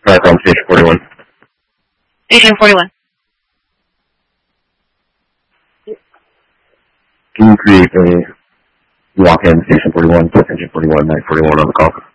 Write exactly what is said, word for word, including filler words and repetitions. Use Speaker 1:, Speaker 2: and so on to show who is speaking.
Speaker 1: Starcom Station forty-one.
Speaker 2: Station forty-one.
Speaker 1: Can you create a walk-in Station forty-one, Station forty-one, night forty-one on the call?